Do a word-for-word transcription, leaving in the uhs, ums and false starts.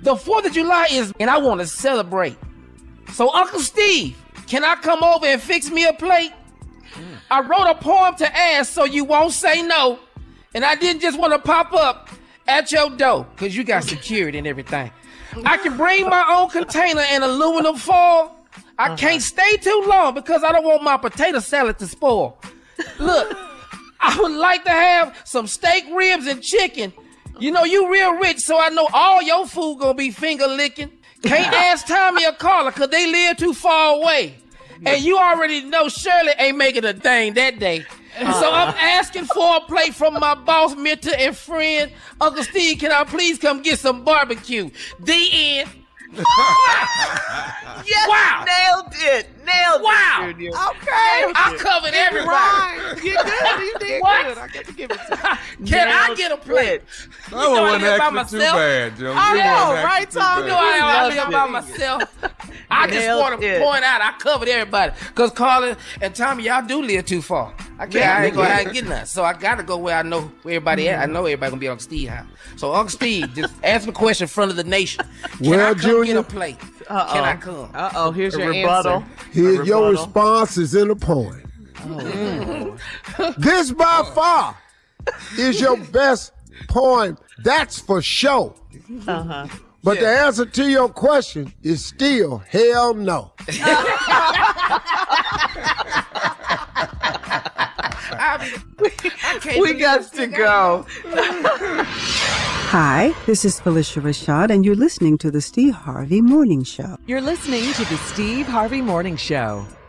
The fourth of July is, and I want to celebrate. So, Uncle Steve, can I come over and fix me a plate? Mm. I wrote a poem to ask so you won't say no. And I didn't just want to pop up at your door, because you got security and everything. I can bring my own container and aluminum foil. I uh-huh. can't stay too long because I don't want my potato salad to spoil. Look, I would like to have some steak ribs and chicken. You know, you real rich, so I know all your food gonna be finger licking. Can't ask Tommy or Carla because they live too far away. And you already know Shirley ain't making a thing that day. Uh-huh. So I'm asking for a plate from my boss, mentor, and friend. Uncle Steve, can I please come get some barbecue? The end. Yes, wow. Nailed it. Nailed wow. it. Junior. Okay. I covered everybody. Right. You did. You did what? good. I got to give it to you. Can Nailed I get a plate? That one wasn't actually too bad, Joe. I know, right, Tom? You know I live by myself. I just Nailed want to it. point out I covered everybody. Because Carla and Tommy, y'all do live too far. I can't, I ain't gonna get nothing. So I gotta go where I know where everybody at. I know everybody gonna be Uncle Steve house. So Uncle Steve, just answer the question in front of the nation. Can well, I come Junior, get a plate? Uh-oh. Can I come? Uh oh, here's a your rebuttal. answer. Here, a your rebuttal. response is in a poem. Oh. Mm. This by far is your best poem. That's for sure. Uh-huh. But Yeah. the answer to your question is still hell no. I, I can't We got to go. Hi, this is Felicia Rashad, and you're listening to the Steve Harvey Morning Show. You're listening to the Steve Harvey Morning Show.